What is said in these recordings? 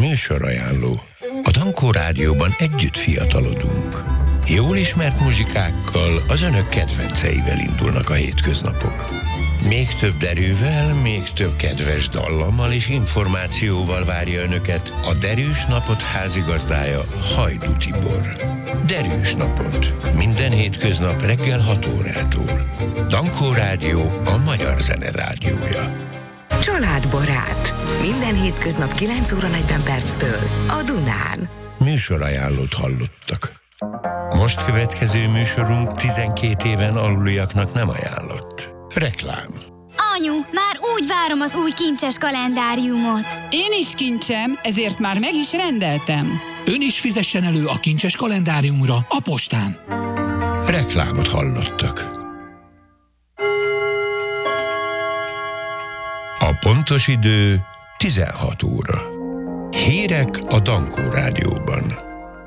Műsorajánló. A Dankó Rádióban együtt fiatalodunk. Jól ismert muzsikákkal, az önök kedvenceivel indulnak a hétköznapok. Még több derűvel, még több kedves dallammal és információval várja önöket a Derűs Napot házigazdája, Hajdú Tibor. Derűs Napot. Minden hétköznap reggel 6 órától. Dankó Rádió, a magyar zene rádiója. Családbarát. Minden hétköznap 9 óra 40 perctől a Dunán. Műsorajánlót hallottak. Most következő műsorunk 12 éven aluliaknak nem ajánlott. Reklám. Anyu, már úgy várom az új kincses kalendáriumot. Én is kincsem, ezért már meg is rendeltem. Ön is fizessen elő a kincses kalendáriumra a postán. Reklámot hallottak. A pontos idő 16 óra. Hírek a Dankó Rádióban.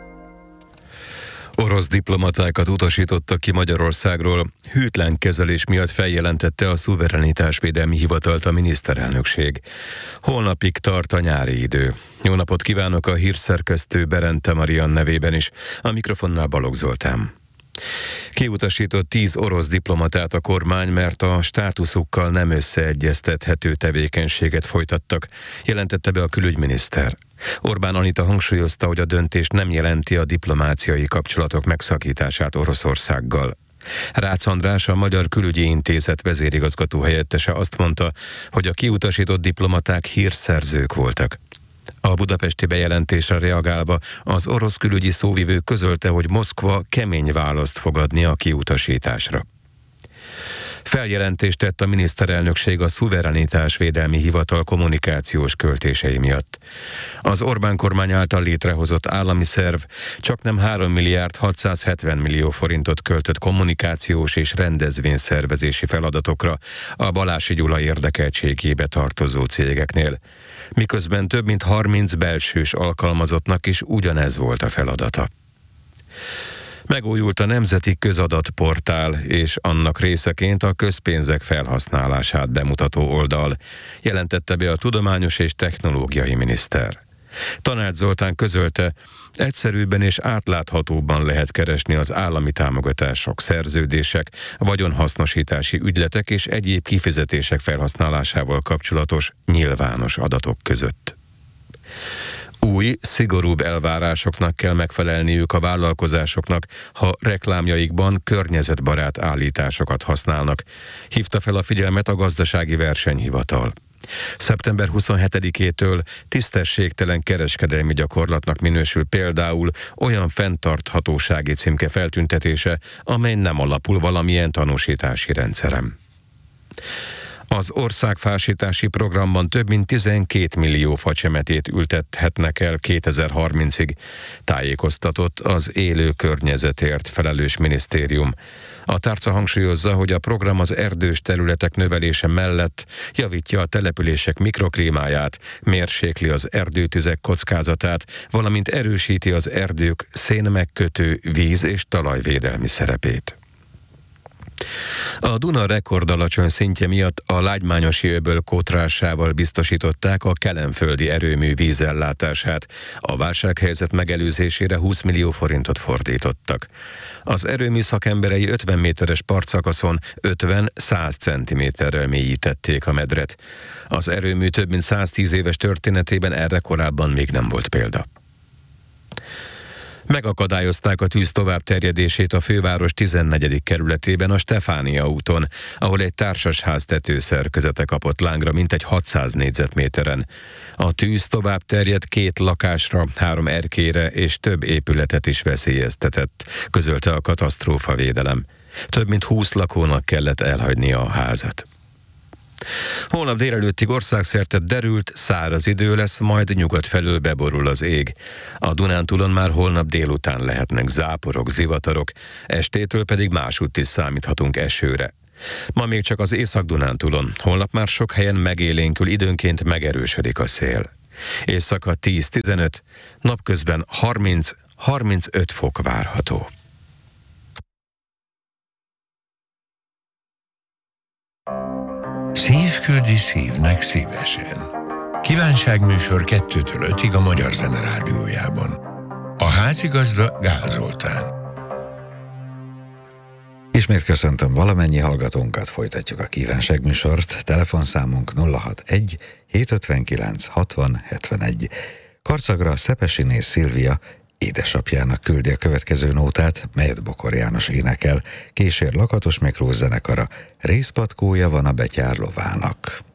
Orosz diplomatákat utasítottak ki Magyarországról, hűtlen kezelés miatt feljelentette a szuverenitásvédelmi hivatalt a miniszterelnökség. Holnapig tart a nyári idő. Jó napot kívánok a hírszerkesztő Berente Marian nevében is, a mikrofonnál Balogh Zoltán. Kiutasított 10 orosz diplomatát a kormány, mert a státuszukkal nem összeegyeztethető tevékenységet folytattak, jelentette be a külügyminiszter. Orbán Anita hangsúlyozta, hogy a döntés nem jelenti a diplomáciai kapcsolatok megszakítását Oroszországgal. Rácz András, a Magyar Külügyi Intézet vezérigazgató helyettese azt mondta, hogy a kiutasított diplomaták hírszerzők voltak. A budapesti bejelentésre reagálva az orosz külügyi szóvivő közölte, hogy Moszkva kemény választ fog adni a kiutasításra. Feljelentést tett a miniszterelnökség a szuverenitásvédelmi hivatal kommunikációs költései miatt. Az Orbán kormány által létrehozott állami szerv csaknem 3 milliárd 670 millió forintot költött kommunikációs és rendezvényszervezési feladatokra a Balási Gyula érdekeltségébe tartozó cégeknél, miközben több mint 30 belsős alkalmazottnak is ugyanez volt a feladata. Megújult a Nemzeti Közadatportál és annak részeként a közpénzek felhasználását bemutató oldal, jelentette be a Tudományos és Technológiai Miniszter. Tanács Zoltán közölte, egyszerűbben és átláthatóbban lehet keresni az állami támogatások, szerződések, vagyonhasznosítási ügyletek és egyéb kifizetések felhasználásával kapcsolatos nyilvános adatok között. Új, szigorúbb elvárásoknak kell megfelelniük a vállalkozásoknak, ha reklámjaikban környezetbarát állításokat használnak, hívta fel a figyelmet a Gazdasági Versenyhivatal. Szeptember 27-től tisztességtelen kereskedelmi gyakorlatnak minősül például olyan fenntarthatósági címke feltüntetése, amely nem alapul valamilyen tanúsítási rendszerem. Az országfásítási programban több mint 12 millió facsemetét ültethetnek el 2030-ig, tájékoztatott az élő környezetért felelős minisztérium. A tárca hangsúlyozza, hogy a program az erdős területek növelése mellett javítja a települések mikroklímáját, mérsékli az erdőtüzek kockázatát, valamint erősíti az erdők szénmegkötő víz- és talajvédelmi szerepét. A Duna rekordalacsony szintje miatt a Lágymányosi öböl kótrásával biztosították a kelenföldi erőmű vízellátását. A válsághelyzet megelőzésére 20 millió forintot fordítottak. Az erőmű szakemberei 50 méteres partszakaszon 50-100 centiméterrel mélyítették a medret. Az erőmű több mint 110 éves történetében erre korábban még nem volt példa. Megakadályozták a tűz továbbterjedését a főváros 14. kerületében a Stefánia úton, ahol egy társasház tetőszerkezete kapott lángra mintegy 600 négyzetméteren. A tűz tovább terjedt 2 lakásra, 3 erkélyre és több épületet is veszélyeztetett, közölte a katasztrófavédelem. Több mint 20 lakónak kellett elhagynia a házat. Holnap délelőttig országszerte derült, száraz idő lesz, majd nyugat felől beborul az ég. A Dunántúlon már holnap délután lehetnek záporok, zivatarok, estétől pedig másútt is számíthatunk esőre. Ma még csak az Észak-Dunántúlon, holnap már sok helyen megélénkül, időnként megerősödik a szél. Éjszaka 10-15, napközben 30-35 fok várható. Szív küldi szívnek szívesen. Kívánságműsor 2-től 5-ig a Magyar Zene Rádiójában. A házigazda Gál Zoltán. Ismét köszöntöm valamennyi hallgatónkat, folytatjuk a kívánságműsort. Telefonszámunk 061 759 60 71. Karcagra Szepesiné Szilvia édesapjának küldi a következő nótát, melyet Bokor János énekel, kísér Lakatos Miklós zenekara, részpatkója van a betyár lovának.